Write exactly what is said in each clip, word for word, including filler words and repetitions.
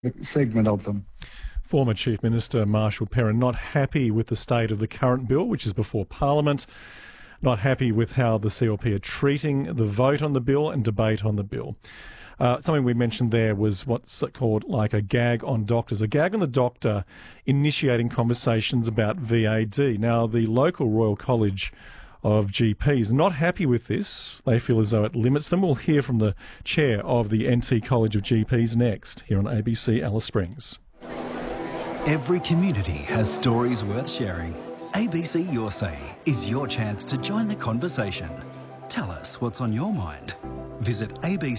segment of them. Former Chief Minister Marshall Perrin not happy with the state of the current bill, which is before Parliament, not happy with how the C L P are treating the vote on the bill and debate on the bill. Uh, something we mentioned there was what's called like a gag on doctors, a gag on the doctor initiating conversations about V A D. Now, the local Royal College of G Ps not happy with this. They feel as though it limits them. We'll hear from the chair of the N T College of G Ps next, here on A B C Alice Springs. Every community has stories worth sharing. A B C Your Say is your chance to join the conversation. Tell us what's on your mind. Visit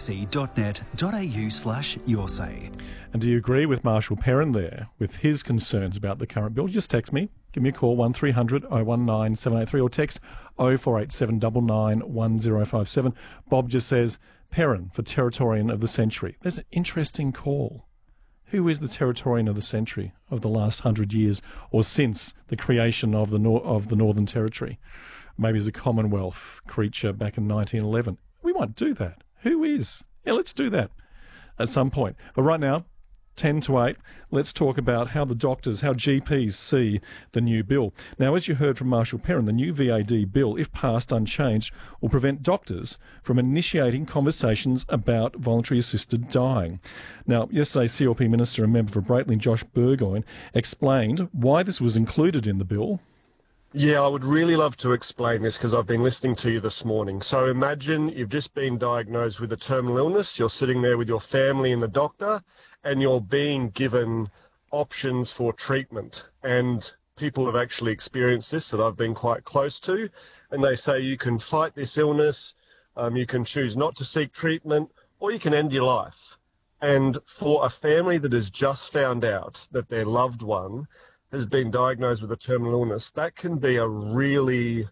abc.net.au slash your say. And do you agree with Marshall Perrin there, with his concerns about the current bill? Just text me. Give me a call, one three hundred oh one nine seven eight three, or text oh four eight seven nine nine one oh five seven. Bob just says, Perrin for Territorian of the Century. There's an interesting call. Who is the Territorian of the Century of the last hundred years, or since the creation of the nor- of the Northern Territory? Maybe as a Commonwealth creature back in nineteen eleven. We might do that. Who is? Yeah, let's do that at some point. But right now, ten to eight, let's talk about how the doctors, how G Ps see the new bill. Now, as you heard from Marshall Perrin, the new V A D bill, if passed unchanged, will prevent doctors from initiating conversations about voluntary assisted dying. Now, yesterday, C L P Minister and member for Brakeley, Josh Burgoyne, explained why this was included in the bill. Yeah, I would really love to explain this because I've been listening to you this morning. So imagine you've just been diagnosed with a terminal illness. You're sitting there with your family and the doctor, and you're being given options for treatment. And people have actually experienced this that I've been quite close to. And they say you can fight this illness, um, you can choose not to seek treatment, or you can end your life. And for a family that has just found out that their loved one has been diagnosed with a terminal illness, that can be a really,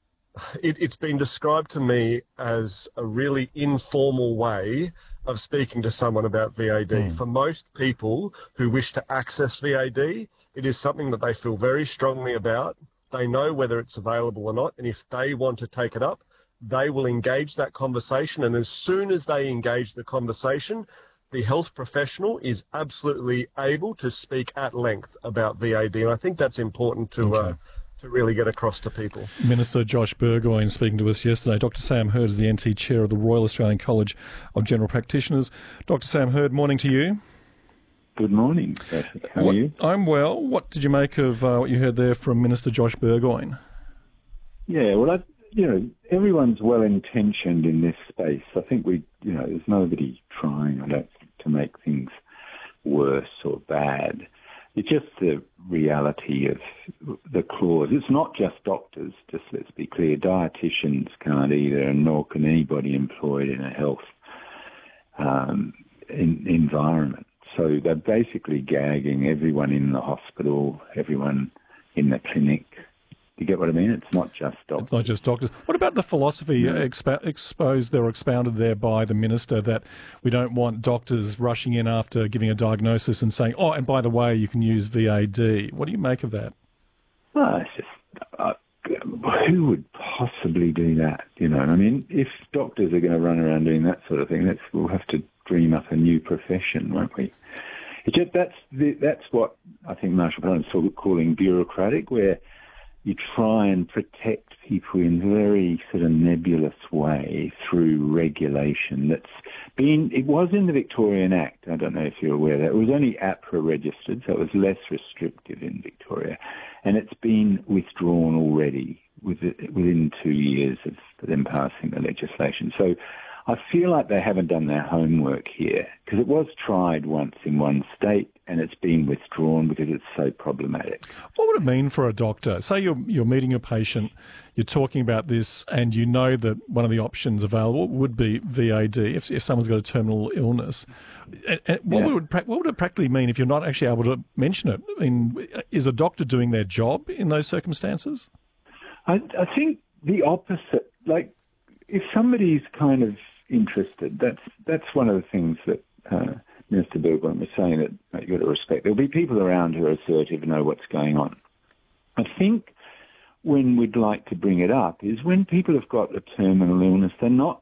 it, it's been described to me as a really informal way of speaking to someone about V A D. Mm. For most people who wish to access V A D, it is something that they feel very strongly about. They know whether it's available or not, and if they want to take it up, they will engage that conversation, and as soon as they engage the conversation, the health professional is absolutely able to speak at length about V A D, and I think that's important to okay. uh, to really get across to people. Minister Josh Burgoyne speaking to us yesterday. Doctor Sam Hurd is the N T Chair of the Royal Australian College of General Practitioners. Doctor Sam Hurd, morning to you. Good morning, Patrick. How what, are you? I'm well. What did you make of uh, what you heard there from Minister Josh Burgoyne? Yeah, well, I, you know, everyone's well-intentioned in this space. I think we, you know, there's nobody trying, I don't think, to make things worse or bad. It's just the reality of the clause. It's not just doctors, just let's be clear. Dietitians can't either, and nor can anybody employed in a health um, in, environment. So they're basically gagging everyone in the hospital, everyone in the clinic. You get what I mean? It's not just doctors. It's not just doctors. What about the philosophy no. expo- exposed there or expounded there by the minister that we don't want doctors rushing in after giving a diagnosis and saying, oh, and by the way, you can use V A D. What do you make of that? Well, it's just, uh, who would possibly do that? You know, I mean, if doctors are going to run around doing that sort of thing, let's, we'll have to dream up a new profession, won't we? It just, that's, the, that's what I think Marshall Perrin is calling bureaucratic, where you try and protect people in a very sort of nebulous way through regulation that's been, it was in the Victorian Act, I don't know if you're aware of that, it was only APRA registered, so it was less restrictive in Victoria, and it's been withdrawn already within two years of them passing the legislation. So I feel like they haven't done their homework here, because it was tried once in one state and it's been withdrawn because it's so problematic. What would it mean for a doctor? Say you're you're meeting a patient, you're talking about this, and you know that one of the options available would be V A D if if someone's got a terminal illness. And, and what yeah. would what would it practically mean if you're not actually able to mention it? I mean, is a doctor doing their job in those circumstances? I, I think the opposite. Like, if somebody's kind of interested, that's that's one of the things that uh, Minister Burgoyne was saying, that, that you've got to respect. There'll be people around who are assertive and know what's going on. I think when we'd like to bring it up is when people have got a terminal illness, they're not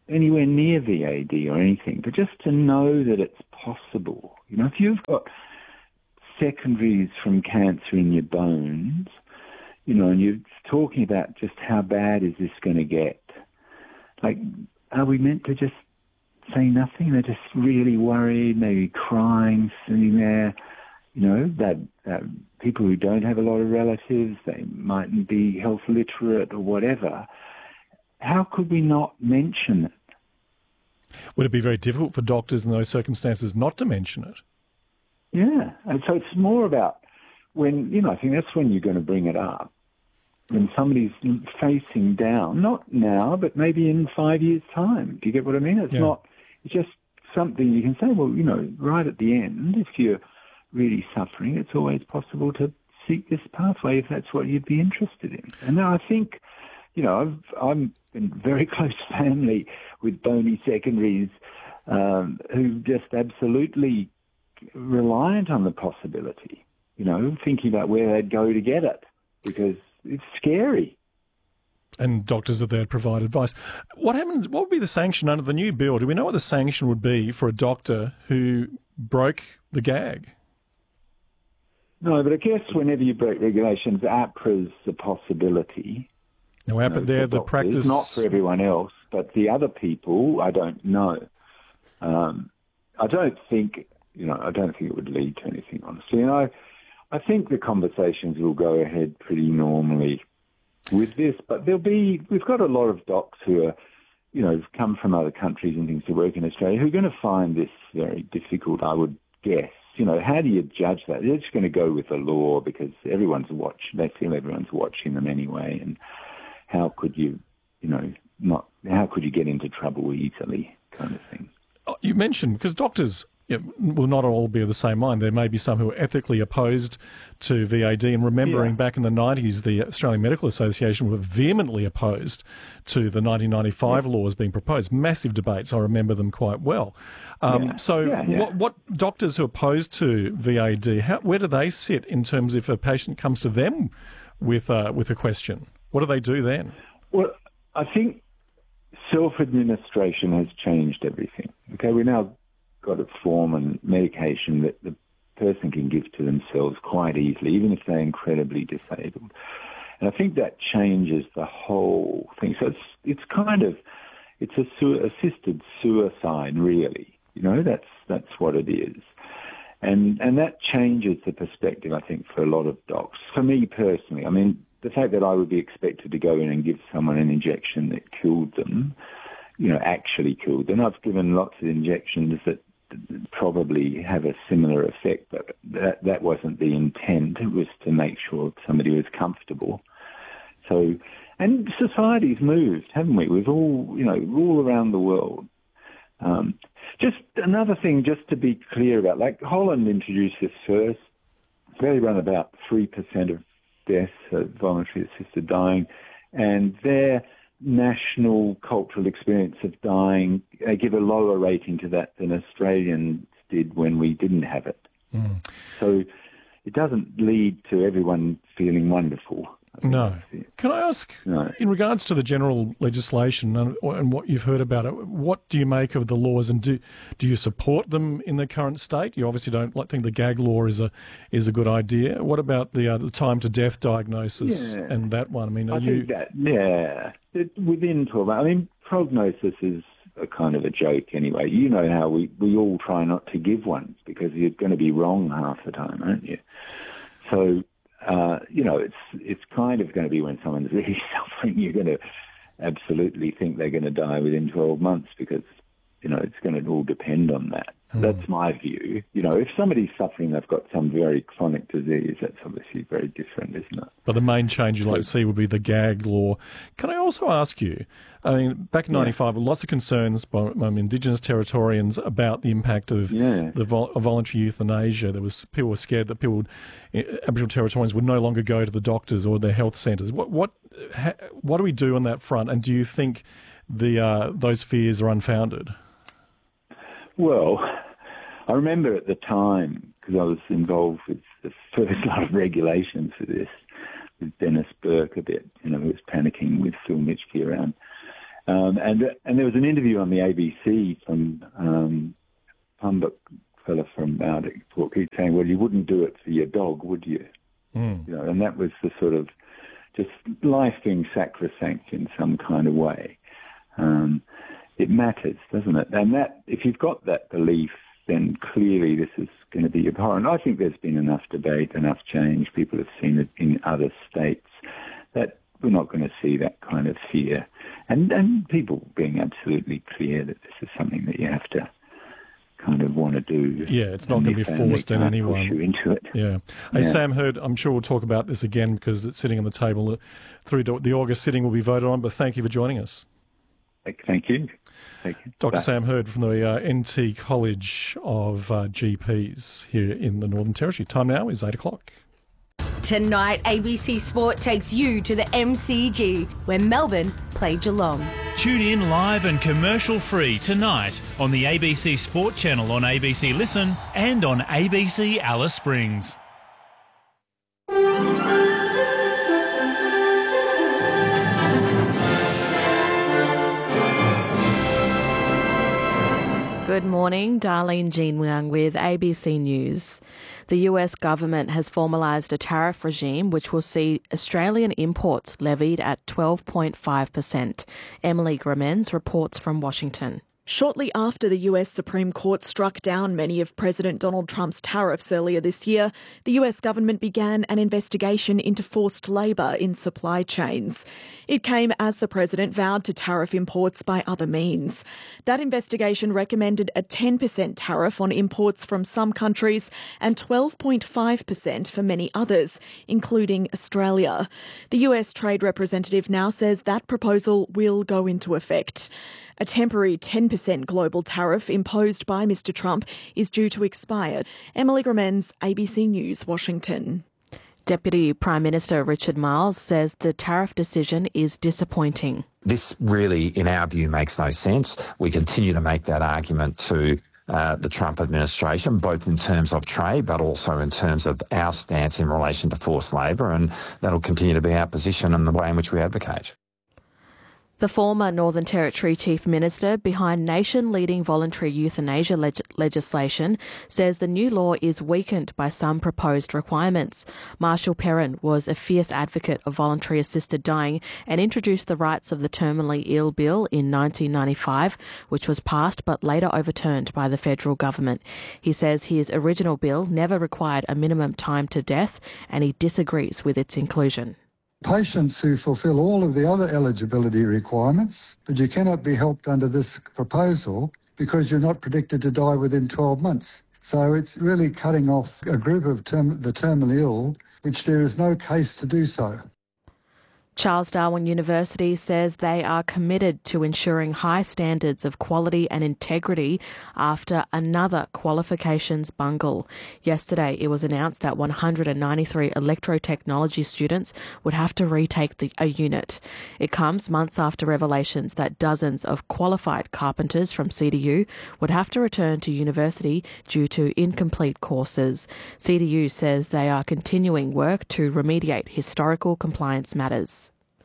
anywhere near V A D or anything, but just to know that it's possible. You know, if you've got secondaries from cancer in your bones, you know, and you're talking about just how bad is this going to get, like, are we meant to just say nothing? They're just really worried, maybe crying, sitting there. You know, that, that people who don't have a lot of relatives, they mightn't be health literate or whatever. How could we not mention it? Would it be very difficult for doctors in those circumstances not to mention it? Yeah, and so it's more about when, you know, I think that's when you're going to bring it up. When somebody's facing down, not now, but maybe in five years' time. Do you get what I mean? It's yeah. not, it's just something you can say, well, you know, right at the end, if you're really suffering, it's always possible to seek this pathway if that's what you'd be interested in. And I think, you know, I've, I'm in very close family with bony secondaries um, who just absolutely reliant on the possibility, you know, thinking about where they'd go to get it because it's scary. And doctors are there to provide advice. What happens? What would be the sanction under the new bill? Do we know what the sanction would be for a doctor who broke the gag? No, but I guess whenever you break regulations, APRA's a possibility. Now, APRA, you know, they're the doctors, practice... Not for everyone else, but the other people, I don't know. Um, I don't think, you know, I don't think it would lead to anything, honestly. And I, I think the conversations will go ahead pretty normally with this, but there'll be, we've got a lot of docs who are, you know, come from other countries and things to work in Australia who are going to find this very difficult, I would guess. You know, how do you judge that? They're just going to go with the law because everyone's watching, they feel everyone's watching them anyway. And how could you, you know, not, how could you get into trouble easily kind of thing? You mentioned, because doctors yeah, will not all be of the same mind. There may be some who are ethically opposed to V A D. And remembering yeah. back in the nineties, the Australian Medical Association were vehemently opposed to the nineteen ninety-five yeah. laws being proposed. Massive debates. I remember them quite well. Um, yeah. So yeah, yeah. What, what doctors who are opposed to V A D, how, where do they sit in terms of if a patient comes to them with, uh, with a question? What do they do then? Well, I think self-administration has changed everything. Okay, we now got a form and medication that the person can give to themselves quite easily, even if they're incredibly disabled. And I think that changes the whole thing. So it's it's kind of it's a su- assisted suicide, really. You know, that's that's what it is. And and that changes the perspective, I think, for a lot of docs. For me personally, I mean, the fact that I would be expected to go in and give someone an injection that killed them, you know, actually killed them. I've given lots of injections that probably have a similar effect, but that that wasn't the intent. It was to make sure somebody was comfortable. So, and society's moved, haven't we? We've all, you know, all around the world. Um, just another thing, just to be clear about, like Holland introduced this first. They run about three percent of deaths, uh, voluntary assisted dying, and their national cultural experience of dying, they give a lower rating to that than Australians did when we didn't have it. Mm. So it doesn't lead to everyone feeling wonderful. No. Can I ask, no. in regards to the general legislation and, and what you've heard about it, what do you make of the laws, and do do you support them in the current state? You obviously don't like, think the gag law is a is a good idea. What about the, uh, the time to death diagnosis yeah. and that one? I mean, are I you... think that, yeah, it, within twelve hours. I mean, prognosis is a kind of a joke anyway. You know how we, we all try not to give one because you're going to be wrong half the time, aren't you? So... Uh, you know, it's it's kind of going to be when someone's really suffering, you're going to absolutely think they're going to die within twelve months because, you know, it's going to all depend on that. Mm. That's my view. You know, if somebody's suffering, they've got some very chronic disease, that's obviously very different, isn't it? But the main change you'd like to see would be the gag law. Can I also ask you, I mean, back in ninety-five, yeah. lots of concerns by um, Indigenous Territorians about the impact of yeah. the vol- of voluntary euthanasia. There was people were scared that people, would, Aboriginal Territorians, would no longer go to the doctors or their health centres. What what ha, what do we do on that front? And do you think the uh, those fears are unfounded? Well, I remember at the time, because I was involved with the first lot of regulations for this, with Dennis Burke a bit, you know, who was panicking with Phil Mitchke around. Um, and and there was an interview on the A B C from um, Pundit fella from out at Port Keith saying, well, you wouldn't do it for your dog, would you? Mm. You know, and that was the sort of just life being sacrosanct in some kind of way. Um, it matters, doesn't it? And that, if you've got that belief, then clearly this is going to be abhorrent. I think there's been enough debate, enough change. People have seen it in other states that we're not going to see that kind of fear. And, and people being absolutely clear that this is something that you have to kind of want to do. Yeah, it's not going to be forced on anyone. Push you into it. Yeah. Hey, yeah. Sam Hurd, I'm sure we'll talk about this again because it's sitting on the table through the August sitting will be voted on, but thank you for joining us. Thank you. Thank you. Doctor Bye. Sam Hurd from the uh, N T College of uh, G Ps here in the Northern Territory. Time now is eight o'clock. Tonight, A B C Sport takes you to the M C G, where Melbourne play Geelong. Tune in live and commercial-free tonight on the A B C Sport channel on A B C Listen and on A B C Alice Springs. Good morning, Darlene Jean Young with A B C News. The U S government has formalised a tariff regime which will see Australian imports levied at twelve point five percent. Emily Gramenz reports from Washington. Shortly after the U S Supreme Court struck down many of President Donald Trump's tariffs earlier this year, the U S government began an investigation into forced labour in supply chains. It came as the president vowed to tariff imports by other means. That investigation recommended a ten percent tariff on imports from some countries and twelve point five percent for many others, including Australia. The U S Trade Representative now says that proposal will go into effect. A temporary ten percent global tariff imposed by Mister Trump is due to expire. Emily Gramenz, A B C News, Washington. Deputy Prime Minister Richard Marles says the tariff decision is disappointing. This really, in our view, makes no sense. We continue to make that argument to uh, the Trump administration, both in terms of trade, but also in terms of our stance in relation to forced labour, and that'll continue to be our position and the way in which we advocate. The former Northern Territory Chief Minister behind nation-leading voluntary euthanasia leg- legislation says the new law is weakened by some proposed requirements. Marshall Perrin was a fierce advocate of voluntary assisted dying and introduced the Rights of the Terminally Ill Bill in nineteen ninety-five, which was passed but later overturned by the federal government. He says his original bill never required a minimum time to death and he disagrees with its inclusion. Patients who fulfil all of the other eligibility requirements, but you cannot be helped under this proposal because you're not predicted to die within twelve months. So it's really cutting off a group of term- the terminally ill, which there is no case to do so. Charles Darwin University says they are committed to ensuring high standards of quality and integrity after another qualifications bungle. Yesterday, it was announced that one hundred ninety-three electrotechnology students would have to retake the, a unit. It comes months after revelations that dozens of qualified carpenters from C D U would have to return to university due to incomplete courses. C D U says they are continuing work to remediate historical compliance matters.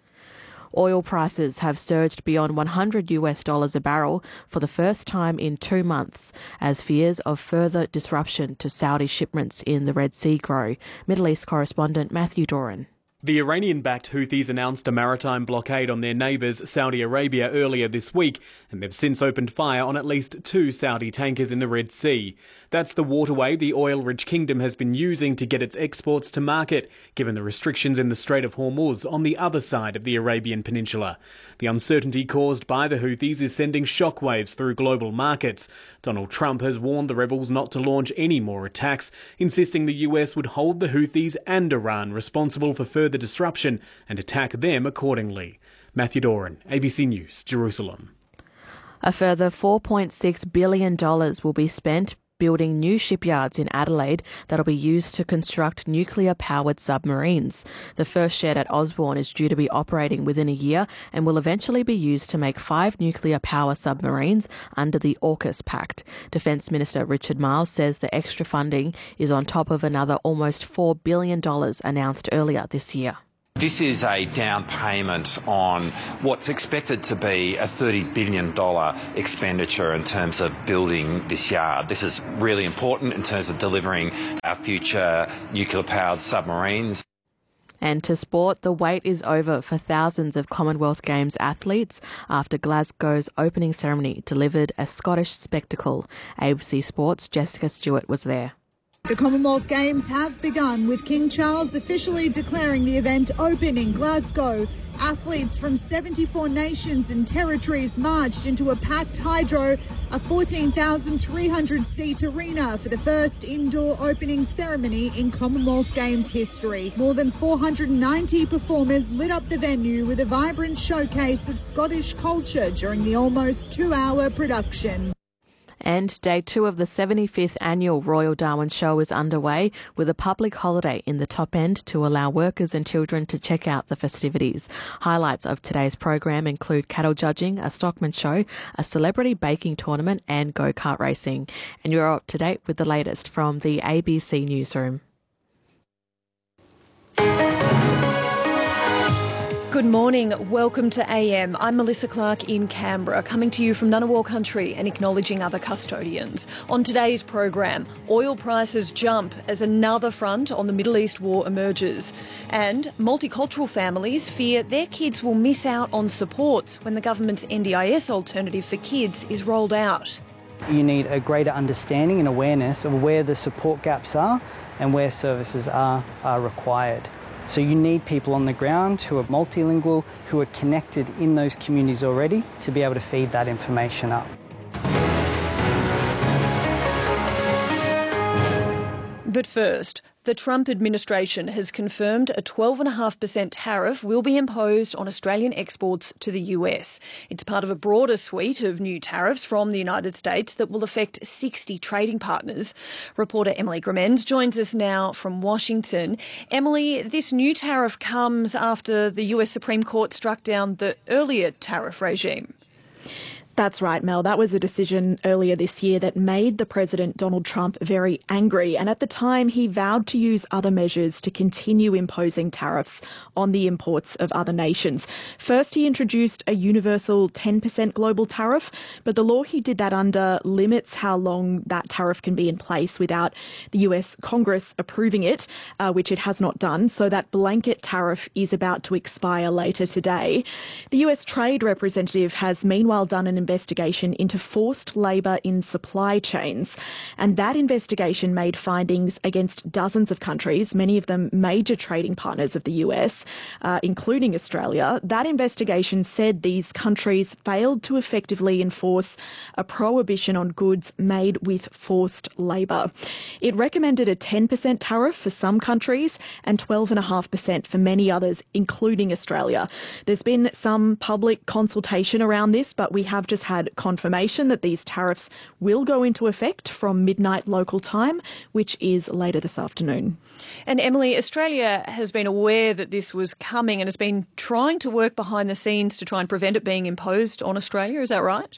Oil prices have surged beyond one hundred US dollars a barrel for the first time in two months as fears of further disruption to Saudi shipments in the Red Sea grow. Middle East correspondent Matthew Doran. The Iranian-backed Houthis announced a maritime blockade on their neighbours, Saudi Arabia, earlier this week, and they've since opened fire on at least two Saudi tankers in the Red Sea. That's the waterway the oil-rich kingdom has been using to get its exports to market, given the restrictions in the Strait of Hormuz on the other side of the Arabian Peninsula. The uncertainty caused by the Houthis is sending shockwaves through global markets. Donald Trump has warned the rebels not to launch any more attacks, insisting the U S would hold the Houthis and Iran responsible for further disruption and attack them accordingly. Matthew Doran, A B C News, Jerusalem. A further four point six billion dollars will be spent building new shipyards in Adelaide that'll be used to construct nuclear-powered submarines. The first shed at Osborne is due to be operating within a year and will eventually be used to make five nuclear power submarines under the AUKUS Pact. Defence Minister Richard Marles says the extra funding is on top of another almost four billion dollars announced earlier this year. This is a down payment on what's expected to be a thirty billion dollars expenditure in terms of building this yard. This is really important in terms of delivering our future nuclear-powered submarines. And to sport, the wait is over for thousands of Commonwealth Games athletes after Glasgow's opening ceremony delivered a Scottish spectacle. A B C Sports' Jessica Stewart was there. The Commonwealth Games have begun, with King Charles officially declaring the event open in Glasgow. Athletes from seventy-four nations and territories marched into a packed hydro, a fourteen thousand three hundred seat arena for the first indoor opening ceremony in Commonwealth Games history. More than four hundred ninety performers lit up the venue with a vibrant showcase of Scottish culture during the almost two-hour production. And day two of the seventy-fifth annual Royal Darwin Show is underway, with a public holiday in the top end to allow workers and children to check out the festivities. Highlights of today's program include cattle judging, a stockman show, a celebrity baking tournament and go-kart racing. And you're up to date with the latest from the A B C Newsroom. Good morning. Welcome to A M. I'm Melissa Clark in Canberra, coming to you from Ngunnawal country and acknowledging other custodians. On today's program, oil prices jump as another front on the Middle East war emerges. And multicultural families fear their kids will miss out on supports when the government's N D I S alternative for kids is rolled out. You need a greater understanding and awareness of where the support gaps are and where services are, are required. So you need people on the ground who are multilingual, who are connected in those communities already to be able to feed that information up. But first, the Trump administration has confirmed a twelve point five percent tariff will be imposed on Australian exports to the U S. It's part of a broader suite of new tariffs from the United States that will affect sixty trading partners. Reporter Emily Gremens joins us now from Washington. Emily, this new tariff comes after the U S Supreme Court struck down the earlier tariff regime. That's right, Mel. That was a decision earlier this year that made the President Donald Trump very angry. And at the time, he vowed to use other measures to continue imposing tariffs on the imports of other nations. First, he introduced a universal ten percent global tariff, but the law he did that under limits how long that tariff can be in place without the U S Congress approving it, uh, which it has not done. So that blanket tariff is about to expire later today. The U S Trade Representative has meanwhile done an investigation into forced labour in supply chains. And that investigation made findings against dozens of countries, many of them major trading partners of the U S, uh, including Australia. That investigation said these countries failed to effectively enforce a prohibition on goods made with forced labour. It recommended a ten percent tariff for some countries and twelve point five percent for many others, including Australia. There's been some public consultation around this, but we have just had confirmation that these tariffs will go into effect from midnight local time, which is later this afternoon. And Emily, Australia has been aware that this was coming and has been trying to work behind the scenes to try and prevent it being imposed on Australia. Is that right?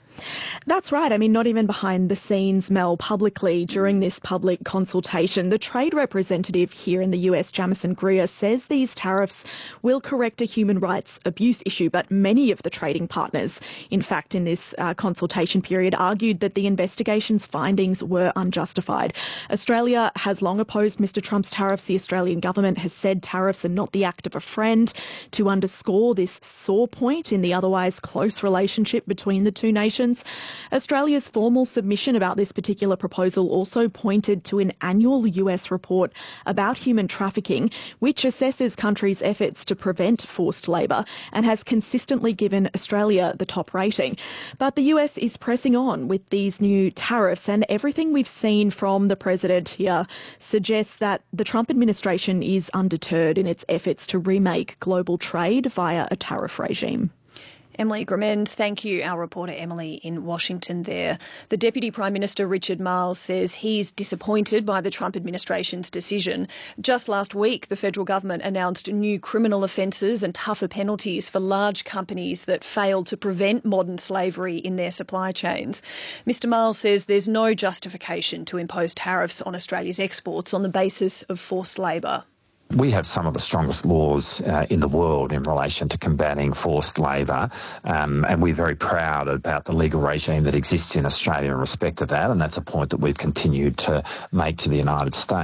That's right. I mean, not even behind the scenes, Mel, publicly during this public consultation. The trade representative here in the U S, Jamison Greer, says these tariffs will correct a human rights abuse issue, but many of the trading partners, in fact, in this uh, consultation period, argued that the investigation's findings were unjustified. Australia has long opposed Mister Trump's tariffs. The Australian government has said tariffs are not the act of a friend, to underscore this sore point in the otherwise close relationship between the two nations. Australia's formal submission about this particular proposal also pointed to an annual U S report about human trafficking, which assesses countries' efforts to prevent forced labour and has consistently given Australia the top rating. But the U S is pressing on with these new tariffs, and everything we've seen from the president here suggests that the Trump administration is undeterred in its efforts to remake global trade via a tariff regime. Emily Gremens, thank you. Our reporter Emily in Washington there. The Deputy Prime Minister Richard Marles says he's disappointed by the Trump administration's decision. Just last week, the federal government announced new criminal offences and tougher penalties for large companies that failed to prevent modern slavery in their supply chains. Mister Marles says there's no justification to impose tariffs on Australia's exports on the basis of forced labour. We have some of the strongest laws uh, in the world in relation to combating forced labour, um, and we're very proud about the legal regime that exists in Australia in respect of that, and that's a point that we've continued to make to the United States.